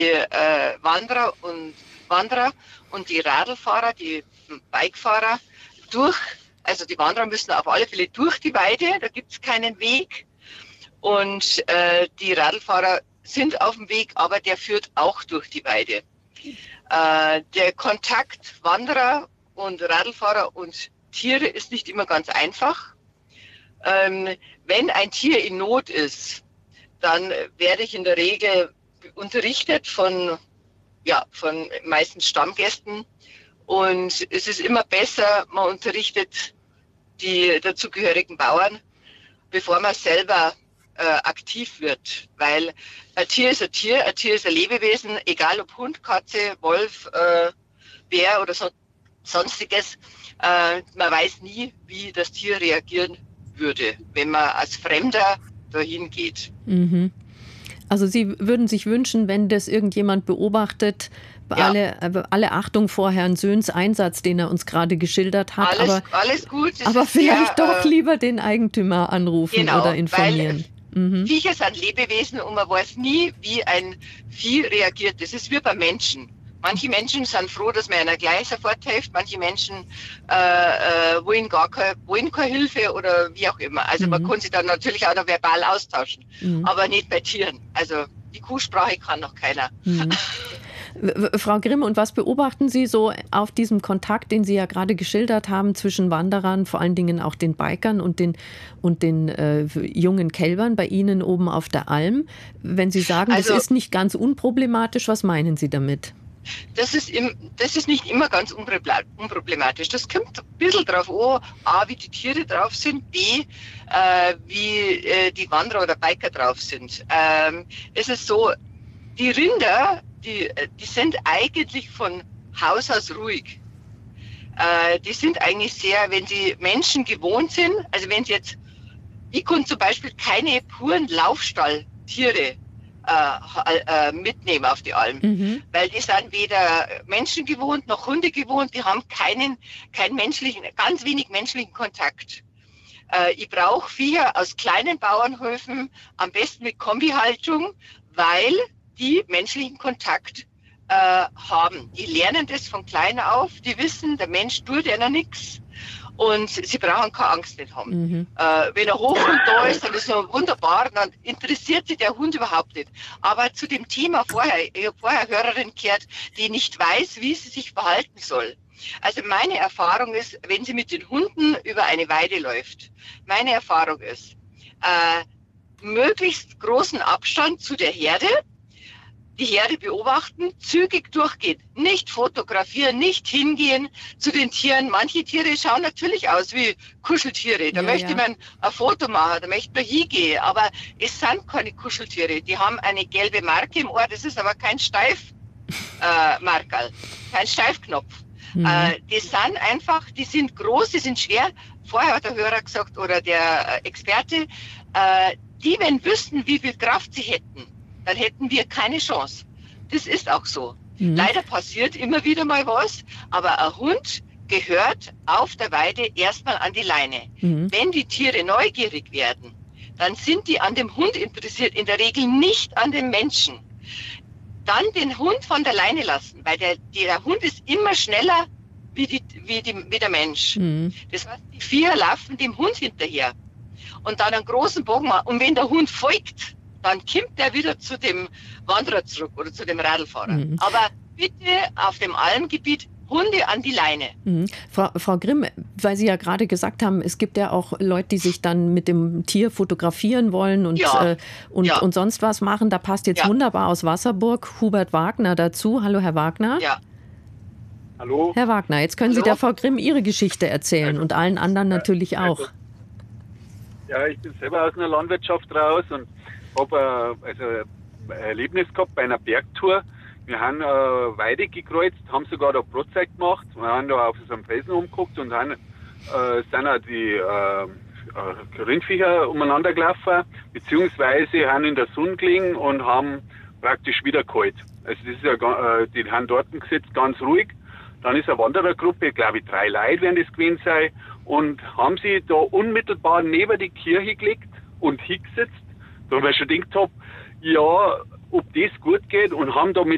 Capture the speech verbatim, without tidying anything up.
äh, Wanderer und Wanderer und die Radlfahrer, die Bikefahrer durch, also die Wanderer müssen auf alle Fälle durch die Weide, da gibt es keinen Weg. Und äh, die Radlfahrer sind auf dem Weg, aber der führt auch durch die Weide. Äh, der Kontakt Wanderer und Radlfahrer und Tiere ist nicht immer ganz einfach. Ähm, wenn ein Tier in Not ist, dann werde ich in der Regel unterrichtet von, ja, von meistens Stammgästen. Und es ist immer besser, man unterrichtet die dazugehörigen Bauern, bevor man selber äh, aktiv wird. Weil ein Tier ist ein Tier, ein Tier ist ein Lebewesen, egal ob Hund, Katze, Wolf, äh, Bär oder so, sonstiges. Äh, man weiß nie, wie das Tier reagieren würde, wenn man als Fremder dahin geht. Mhm. Also Sie würden sich wünschen, wenn das irgendjemand beobachtet, ja. alle, alle Achtung vor Herrn Söhns Einsatz, den er uns gerade geschildert hat, alles, aber, alles gut. aber vielleicht sehr, doch äh, lieber den Eigentümer anrufen genau, oder informieren. Weil mhm. Viecher sind Lebewesen und man weiß nie, wie ein Vieh reagiert. Das ist wie bei Menschen. Manche Menschen sind froh, dass man einer gleich sofort hilft. Manche Menschen äh, äh, wollen gar keine, wollen keine Hilfe oder wie auch immer. Also mhm. man kann sich dann natürlich auch noch verbal austauschen, mhm. aber nicht bei Tieren. Also die Kuhsprache kann noch keiner. Mhm. Frau Grimm, und was beobachten Sie so auf diesem Kontakt, den Sie ja gerade geschildert haben, zwischen Wanderern, vor allen Dingen auch den Bikern und den, und den äh, jungen Kälbern bei Ihnen oben auf der Alm? Wenn Sie sagen, also, das ist nicht ganz unproblematisch, was meinen Sie damit? Das ist, im, das ist nicht immer ganz unproblematisch. Das kommt ein bisschen drauf an, A, wie die Tiere drauf sind, B, äh, wie äh, die Wanderer oder Biker drauf sind. Ähm, es ist so, die Rinder, die, die sind eigentlich von Haus aus ruhig. Äh, die sind eigentlich sehr, wenn sie Menschen gewohnt sind, also wenn sie jetzt, ich kann zum Beispiel keine puren Laufstalltiere Äh, äh, mitnehmen auf die Alm, mhm. weil die sind weder Menschen gewohnt noch Hunde gewohnt, die haben keinen, keinen menschlichen, ganz wenig menschlichen Kontakt. Äh, ich brauche Viecher aus kleinen Bauernhöfen, am besten mit Kombihaltung, weil die menschlichen Kontakt äh, haben. Die lernen das von klein auf, die wissen, der Mensch tut ihnen nichts. Und sie brauchen keine Angst nicht haben. Mhm. Äh, wenn ein Hochhund da ist, dann ist es wunderbar, dann interessiert sich der Hund überhaupt nicht. Aber zu dem Thema vorher, ich habe vorher eine Hörerin gehört, die nicht weiß, wie sie sich verhalten soll. Also meine Erfahrung ist, wenn sie mit den Hunden über eine Weide läuft, meine Erfahrung ist, äh, möglichst großen Abstand zu der Herde, die Herde beobachten, zügig durchgehen, nicht fotografieren, nicht hingehen zu den Tieren. Manche Tiere schauen natürlich aus wie Kuscheltiere. Da ja, möchte ja. man ein Foto machen, da möchte man hingehen. Aber es sind keine Kuscheltiere. Die haben eine gelbe Marke im Ohr. Das ist aber kein Steifmarkerl, äh, kein Steifknopf. Mhm. Äh, die sind einfach, die sind groß, die sind schwer. Vorher hat der Hörer gesagt oder der Experte, äh, die, wenn wüssten, wie viel Kraft sie hätten, dann hätten wir keine Chance. Das ist auch so. Mhm. Leider passiert immer wieder mal was, aber ein Hund gehört auf der Weide erstmal an die Leine. Mhm. Wenn die Tiere neugierig werden, dann sind die an dem Hund interessiert, in der Regel nicht an dem Menschen. Dann den Hund von der Leine lassen, weil der, der Hund ist immer schneller wie, die, wie, die, wie der Mensch. Mhm. Das heißt, die Viecher laufen dem Hund hinterher und dann einen großen Bogen machen. Und wenn der Hund folgt, dann kommt er wieder zu dem Wanderer zurück oder zu dem Radlfahrer. Mhm. Aber bitte auf dem Almgebiet Hunde an die Leine. Mhm. Frau, Frau Grimm, weil Sie ja gerade gesagt haben, es gibt ja auch Leute, die sich dann mit dem Tier fotografieren wollen und, ja. äh, und, ja. und sonst was machen. Da passt jetzt ja. wunderbar aus Wasserburg Hubert Wagner dazu. Hallo, Herr Wagner. Ja. Hallo. Herr Wagner, jetzt können Hallo? Sie der Frau Grimm Ihre Geschichte erzählen also, und allen anderen natürlich auch. Also, ja, ich bin selber aus einer Landwirtschaft raus und habe äh, also ein Erlebnis gehabt bei einer Bergtour. Wir haben äh, Weide gekreuzt, haben sogar da Brotzeit gemacht. Wir haben da auf so einem Felsen umgeguckt und dann äh, sind auch die äh, äh, Rindviecher umeinander gelaufen, beziehungsweise haben in der Sonne gelegen und haben praktisch wieder geholt. Also das ist ja, äh, die haben dort gesetzt, ganz ruhig. Dann ist eine Wanderergruppe, glaube ich, drei Leute werden das gewesen sein, und haben sie da unmittelbar neben die Kirche gelegt und hingesetzt. Da haben wir schon gedacht, hab, ja, ob das gut geht, und haben da mit